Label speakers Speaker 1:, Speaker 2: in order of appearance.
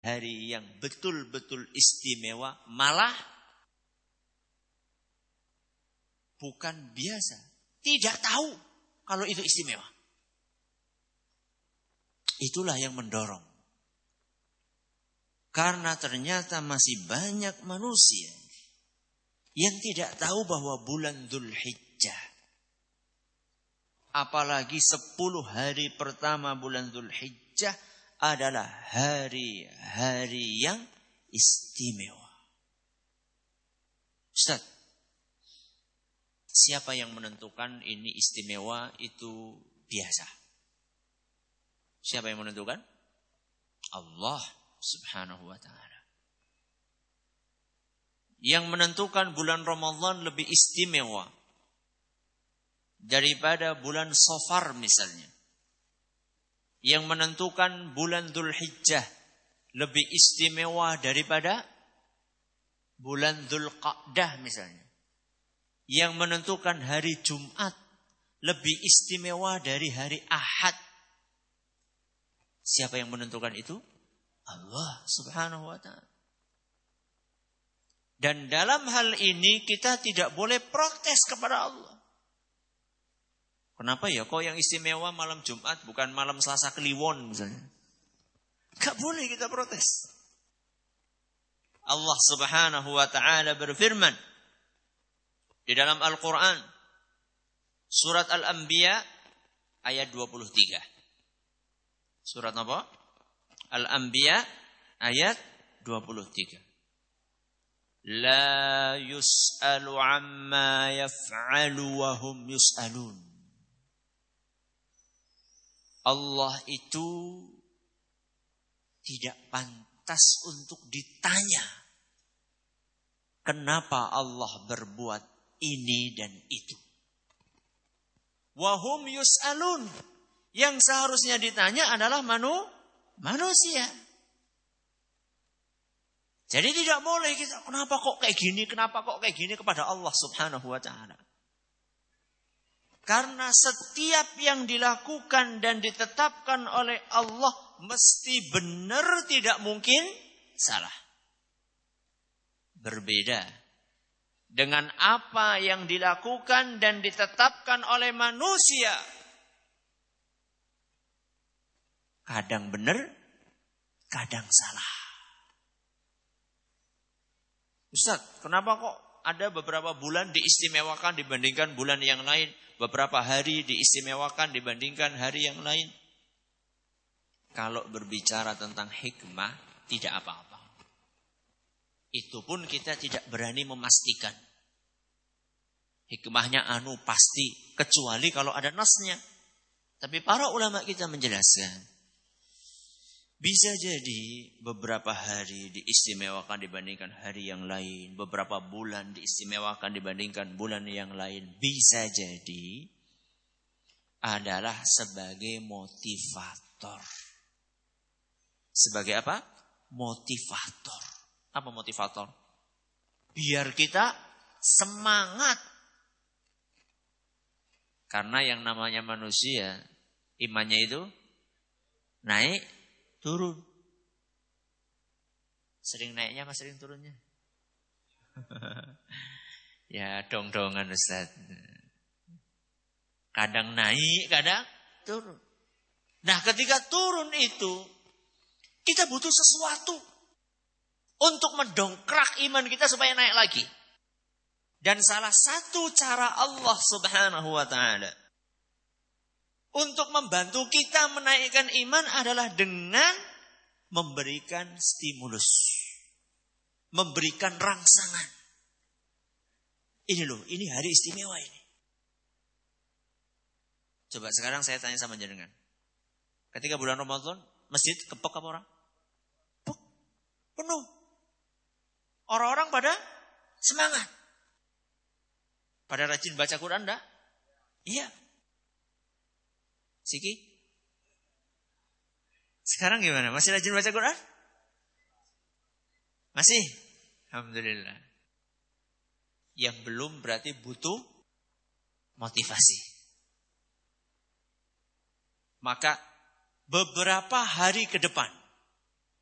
Speaker 1: hari yang betul-betul istimewa, malah bukan biasa. Tidak tahu kalau itu istimewa. Itulah yang mendorong. Karena ternyata masih banyak manusia yang tidak tahu bahwa bulan Dzulhijjah, apalagi 10 hari pertama bulan Dzulhijjah adalah hari-hari yang istimewa. Ustaz, siapa yang menentukan ini istimewa, itu biasa? Siapa yang menentukan? Allah Subhanahu wa ta'ala. Yang menentukan bulan Ramadan lebih istimewa daripada bulan Safar misalnya. Yang menentukan bulan Dzulhijjah lebih istimewa daripada bulan Dzulqa'dah misalnya. Yang menentukan hari Jumat lebih istimewa dari hari Ahad. Siapa yang menentukan itu? Allah Subhanahu wa ta'ala. Dan dalam hal ini kita tidak boleh protes kepada Allah. Kenapa ya kok yang istimewa malam Jumat bukan malam Selasa Kliwon misalnya? Gak boleh kita protes. Allah Subhanahu wa ta'ala berfirman di dalam Al-Quran, surat Al-Anbiya ayat 23. Surat apa? Al-Anbiya ayat 23. La yus'alu amma yaf'alu wa hum yus'alun. Allah itu tidak pantas untuk ditanya kenapa Allah berbuat ini dan itu. Wa hum yus'alun. Yang seharusnya ditanya adalah manusia. Jadi tidak boleh kita, kenapa kok kayak gini kepada Allah Subhanahu wa ta'ala. Karena setiap yang dilakukan dan ditetapkan oleh Allah mesti benar, tidak mungkin salah. Berbeda dengan apa yang dilakukan dan ditetapkan oleh manusia. Kadang benar, kadang salah. Ustaz, kenapa kok ada beberapa bulan diistimewakan dibandingkan bulan yang lain? Beberapa hari diistimewakan dibandingkan hari yang lain? Kalau berbicara tentang hikmah, tidak apa-apa. Itu pun kita tidak berani memastikan. Hikmahnya pasti, kecuali kalau ada nasnya. Tapi para ulama kita menjelaskan, bisa jadi beberapa hari diistimewakan dibandingkan hari yang lain. Beberapa bulan diistimewakan dibandingkan bulan yang lain. Bisa jadi adalah sebagai motivator. Sebagai apa? Motivator. Apa motivator? Biar kita semangat. Karena yang namanya manusia, imannya itu naik, turun. Sering naiknya apa sering turunnya? Ya dong-dongan Ustaz. Kadang naik, kadang turun. Nah ketika turun itu, kita butuh sesuatu untuk mendongkrak iman kita supaya naik lagi. Dan salah satu cara Allah Subhanahu wa ta'ala untuk membantu kita menaikkan iman adalah dengan memberikan stimulus. Memberikan rangsangan. Ini loh, ini hari istimewa ini. Coba sekarang saya tanya sama jenengan. Ketika bulan Ramadan, masjid kepek apa orang? Pek, penuh. Orang-orang pada semangat. Pada rajin baca Quran enggak? Iya. Siki? Sekarang gimana? Masih rajin baca Quran? Masih? Alhamdulillah. Yang belum berarti butuh motivasi. Maka beberapa hari ke depan,